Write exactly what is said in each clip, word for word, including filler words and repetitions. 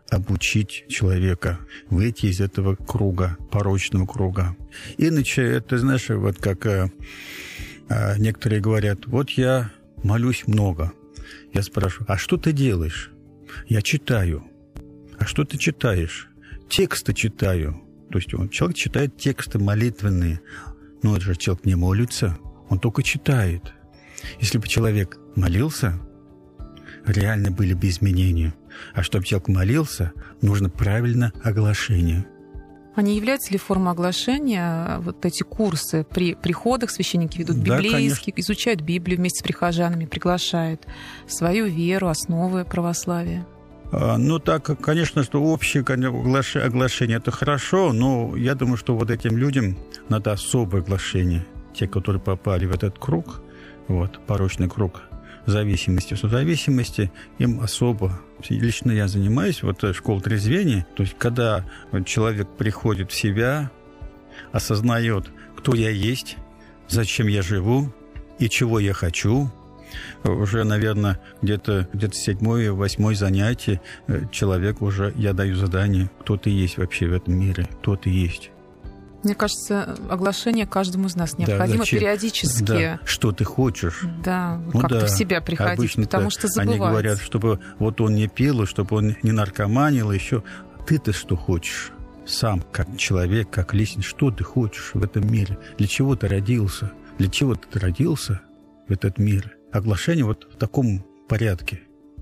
обучить человека выйти из этого круга, порочного круга. Иначе это, знаешь, вот как а, а, некоторые говорят, вот я молюсь много. Я спрашиваю, а что ты делаешь? Я читаю. А что ты читаешь? Тексты читаю. То есть он, человек читает тексты молитвенные. Но это же человек не молится, он только читает. Если бы человек молился, реально были бы изменения. А чтобы человек молился, нужно правильно оглашение. А не является ли форма оглашения вот эти курсы при приходах священники ведут Да, библейские, конечно. изучают Библию вместе с прихожанами, приглашают свою веру, основы православия? А, ну, так, конечно, что общее оглашение – это хорошо, но я думаю, что вот этим людям надо особое оглашение. Те, которые попали в этот круг, вот, порочный круг зависимости, созависимости, им особо. Лично я занимаюсь, вот школа трезвения, то есть когда человек приходит в себя, осознает, кто я есть, зачем я живу и чего я хочу. Уже, наверное, где-то, где-то седьмое, восьмое занятие человек уже, я даю задание, кто ты есть вообще в этом мире, кто ты есть. Мне кажется, оглашение каждому из нас необходимо, да, периодически. Да. Что ты хочешь. Да, ну, как-то да. в себя приходить, обычно потому что забывается. Они говорят, чтобы вот он не пил, чтобы он не наркоманил, еще. Ты-то что хочешь? Сам, как человек, как личность, что ты хочешь в этом мире? Для чего ты родился? Для чего ты родился в этот мир? Оглашение вот в таком порядке.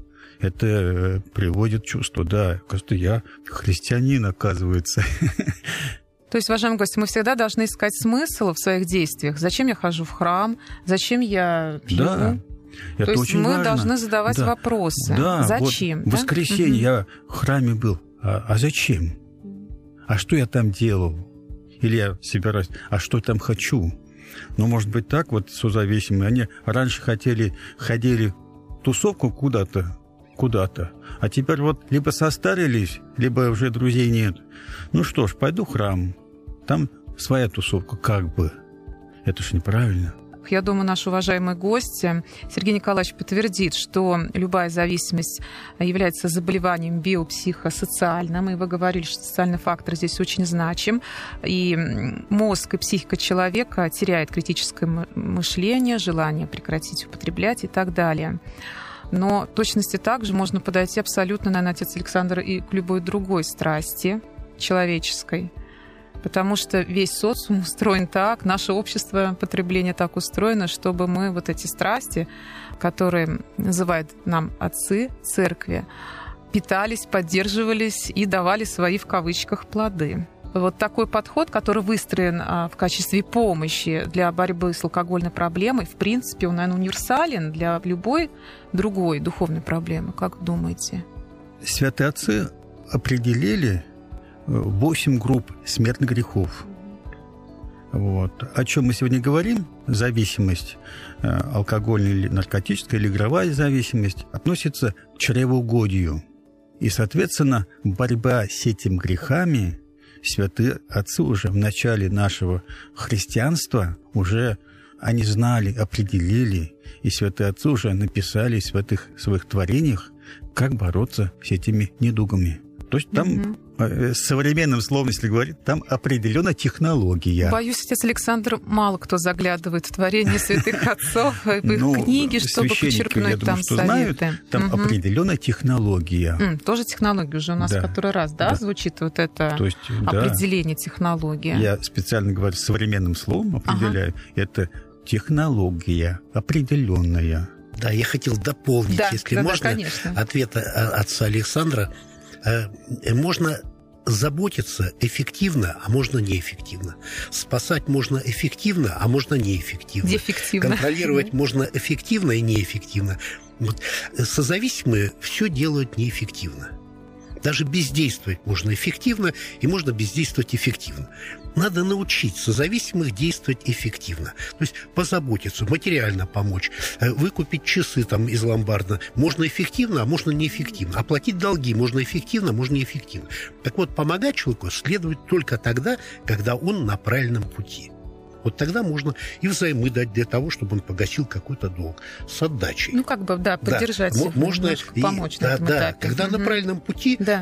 Это приводит чувство, да, оказывается, я христианин, оказывается. То есть, уважаемые гости, мы всегда должны искать смысл в своих действиях. Зачем я хожу в храм? Зачем я пью? Да, это То есть очень мы важно. должны задавать да. вопросы. Да, зачем? Вот да? В воскресенье угу. я в храме был. А, а зачем? А что я там делал? Или я собираюсь? А что я там хочу? Ну, может быть, так вот созависимые. Они раньше хотели, ходили в тусовку куда-то, куда-то. А теперь вот либо состарились, либо уже друзей нет. Ну что ж, пойду в храм. Там своя тусовка, как бы. Это ж неправильно. Я думаю, наш уважаемый гость Сергей Николаевич подтвердит, что любая зависимость является заболеванием биопсихосоциальным. И вы говорили, что социальный фактор здесь очень значим. И мозг и психика человека теряют критическое мышление, желание прекратить употреблять и так далее. Но в точности также можно подойти абсолютно, наверное, отец Александр, и к любой другой страсти человеческой. Потому что весь социум устроен так, наше общество потребления так устроено, чтобы мы вот эти страсти, которые называют нам отцы церкви, питались, поддерживались и давали свои, в кавычках, плоды. Вот такой подход, который выстроен в качестве помощи для борьбы с алкогольной проблемой, в принципе, он, наверное, универсален для любой другой духовной проблемы. Как думаете? Святые отцы определили восемь групп смертных грехов. Вот. О чем мы сегодня говорим? Зависимость алкогольная, или наркотическая, или игровая зависимость относится к чревоугодию. И, соответственно, борьба с этими грехами святые отцы уже в начале нашего христианства уже они знали, определили, и святые отцы уже написали в святых своих творениях, как бороться с этими недугами. То есть там, mm-hmm. современным словом, если говорить, там определенная технология. Боюсь, отец Александр, мало кто заглядывает в творение святых отцов, в их книги, чтобы почерпнуть там советы. Там определенная технология. Тоже технология уже у нас в который раз, да, звучит вот это определение технологии. Я специально говорю современным словом, определяю. Это технология определенная. Да, я хотел дополнить, если можно, ответ отца Александра. Можно заботиться эффективно, а можно неэффективно. Спасать можно эффективно, а можно неэффективно. Дефективно. Контролировать можно эффективно и неэффективно. Вот. Созависимые все делают неэффективно. Даже бездействовать можно эффективно, и можно бездействовать эффективно. Надо научить созависимых действовать эффективно. То есть позаботиться, материально помочь, выкупить часы там из ломбарда. Можно эффективно, а можно неэффективно. Оплатить долги можно эффективно, можно неэффективно. Так вот, помогать человеку следует только тогда, когда он на правильном пути. Вот тогда можно и взаймы дать для того, чтобы он погасил какой-то долг с отдачей. Ну, как бы, да, поддержать, да. Можно и, помочь да, на этом да, этапе. когда угу. на правильном пути, да.